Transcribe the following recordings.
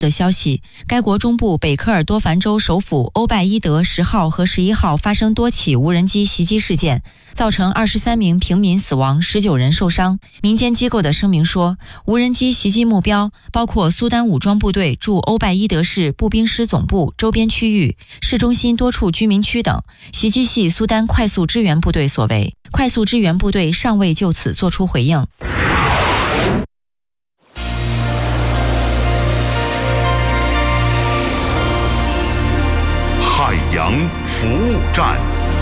的消息，该国中部北科尔多凡州首府欧拜伊德10号和11号发生多起无人机袭击事件，造成23名平民死亡，19人受伤。民间机构的声明说，无人机袭击目标包括苏丹武装部队驻欧拜伊德市步兵师总部周边区域、市中心多处居民区等。袭击系苏丹快速支援部队所为，快速支援部队尚未就此作出回应。 海洋服务站。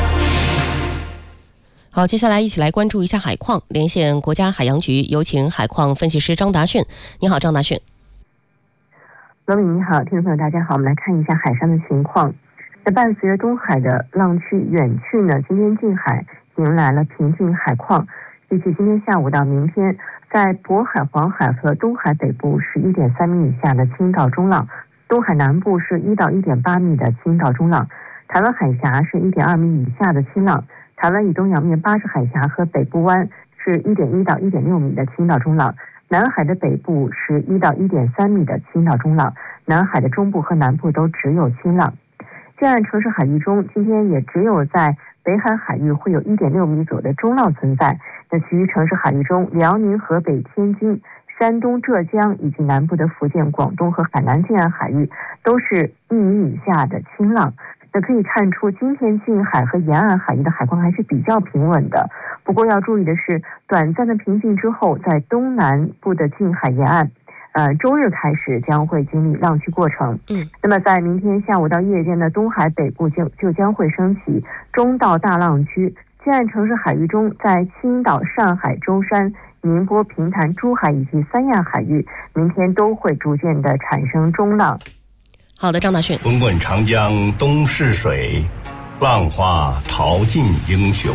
好，接下来一起来关注一下海况，连线国家海洋局，有请海况分析师张达迅。你好，张达迅。 罗敏你好，听众朋友大家好，我们来看一下海上的情况。那伴随着东海的浪区远去呢，今天近海迎来了平静海况。预计今天下午到明天，在渤海、黄海和东海北部是 1.3 米以下的轻到中浪，东海南部是1到 1.8 米的轻到中浪，台湾海峡是 1.2 米以下的轻浪，台湾以东洋面巴士海峡和北部湾是 1.1 到 1.6 米的轻到中浪，南海的北部是1到 1.3 米的轻到中浪，南海的中部和南部都只有轻浪。近岸城市海域中，今天也只有在北海海域会有 1.6 米左右的中浪存在。那其余城市海域中，辽宁、河北、天津、山东、浙江以及南部的福建、广东和海南近岸海域都是1米以下的轻浪。那可以看出，今天近海和沿岸海域的海况还是比较平稳的。不过要注意的是，短暂的平静之后，在东南部的近海沿岸，周日开始将会经历浪区过程。那么在明天下午到夜间的东海北部就将会升起中到大浪区。近岸城市海域中，在青岛、上海、舟山、宁波、平潭、珠海以及三亚海域，明天都会逐渐的产生中浪。 好的，张达迅。 滚滚长江东逝水，浪花淘尽英雄。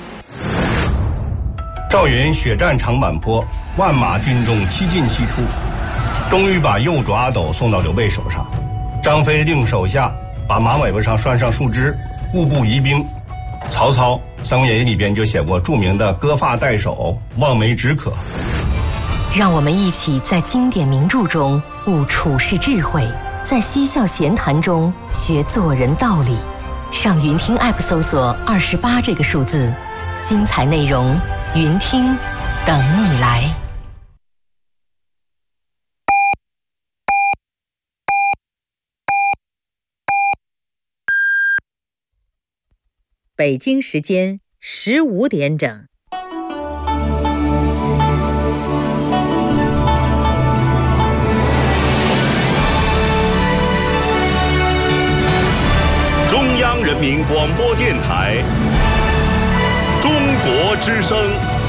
赵云血战长坂坡，万马军中七进七出，终于把右主阿斗送到刘备手上。张飞令手下把马尾巴上拴上树枝，步步疑兵。曹操《三国演义》里边就写过著名的割发代首，望梅止渴。 让我们一起在经典名著中悟处世智慧，在嬉笑闲谈中学做人道理。上云听 App 搜索28这个数字，精彩内容云听等你来。 北京时间15点整。 中央人民广播电台，中国之声。